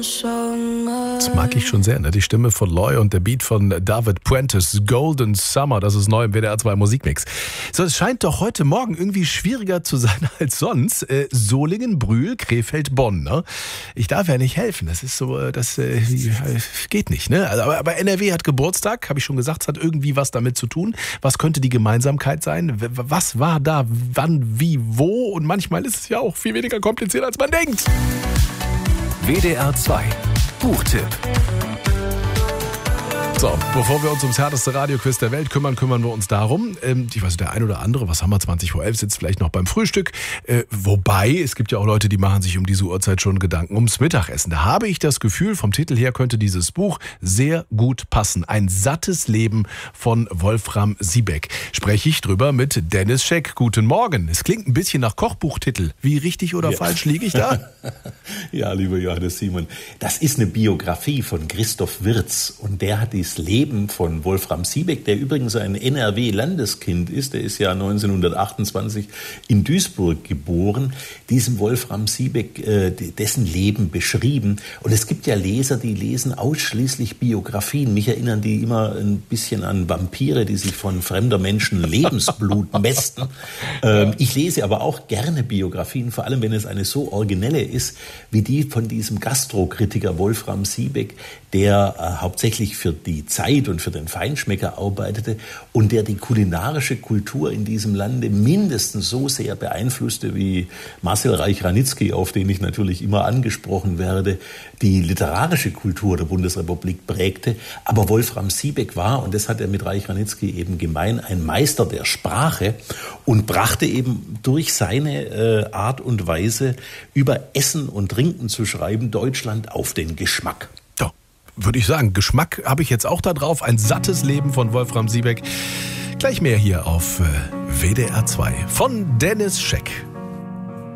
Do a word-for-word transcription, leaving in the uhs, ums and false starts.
Das mag ich schon sehr, ne? Die Stimme von Loy und der Beat von David Puentes, Golden Summer, das ist neu im W D R zwei Musikmix. So, es scheint doch heute Morgen irgendwie schwieriger zu sein als sonst. Äh, Solingen, Brühl, Krefeld, Bonn, ne? Ich darf ja nicht helfen, das ist so, das äh, geht nicht, ne? Aber, aber N R W hat Geburtstag, habe ich schon gesagt, es hat irgendwie was damit zu tun. Was könnte die Gemeinsamkeit sein? Was war da, wann, wie, wo? Und manchmal ist es ja auch viel weniger kompliziert, als man denkt. W D R zwei Buchtipp. So, bevor wir uns ums härteste Radioquiz der Welt kümmern, kümmern wir uns darum. Ähm, ich weiß, der ein oder andere, was haben wir, zwanzig vor elf, sitzt vielleicht noch beim Frühstück. Äh, wobei, es gibt ja auch Leute, die machen sich um diese Uhrzeit schon Gedanken ums Mittagessen. Da habe ich das Gefühl, vom Titel her könnte dieses Buch sehr gut passen. Ein sattes Leben von Wolfram Siebeck. Spreche ich drüber mit Dennis Scheck. Guten Morgen. Es klingt ein bisschen nach Kochbuchtitel. Wie richtig oder ja. falsch liege ich da? Ja, lieber Johannes Simon, das ist eine Biografie von Christoph Wirz und der hat die Das Leben von Wolfram Siebeck, der übrigens ein N R W-Landeskind ist, der ist ja neunzehnhundertachtundzwanzig in Duisburg geboren, diesem Wolfram Siebeck, äh, dessen Leben beschrieben. Und es gibt ja Leser, die lesen ausschließlich Biografien. Mich erinnern die immer ein bisschen an Vampire, die sich von fremder Menschen Lebensblut mästen. Ähm, ich lese aber auch gerne Biografien, vor allem wenn es eine so originelle ist, wie die von diesem Gastrokritiker Wolfram Siebeck, der äh, hauptsächlich für die Zeit und für den Feinschmecker arbeitete und der die kulinarische Kultur in diesem Lande mindestens so sehr beeinflusste wie Marcel Reich-Ranitzky, auf den ich natürlich immer angesprochen werde, die literarische Kultur der Bundesrepublik prägte. Aber Wolfram Siebeck war, und das hat er mit Reich-Ranitzky eben gemein, ein Meister der Sprache und brachte eben durch seine äh, Art und Weise, über Essen und Trinken zu schreiben, Deutschland auf den Geschmack. Würde ich sagen, Geschmack habe ich jetzt auch da drauf. Ein sattes Leben von Wolfram Siebeck. Gleich mehr hier auf W D R zwei von Dennis Scheck.